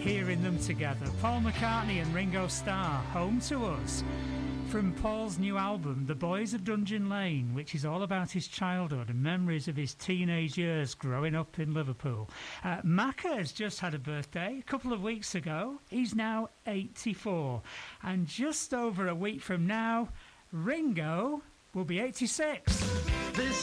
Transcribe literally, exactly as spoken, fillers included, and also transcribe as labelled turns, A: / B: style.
A: hearing them together. Paul McCartney and Ringo Starr, Home to Us. From Paul's new album, The Boys of Dungeon Lane, which is all about his childhood and memories of his teenage years growing up in Liverpool. Uh, Macca has just had a birthday a couple of weeks ago. He's now eighty-four. And just over a week from now, Ringo will be eighty-six.
B: This